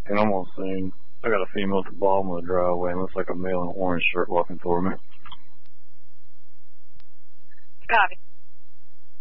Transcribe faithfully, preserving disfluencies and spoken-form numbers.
And I'm gonna sing. I got a female at the bottom of the driveway and looks like a male in an orange shirt walking toward me. Copy.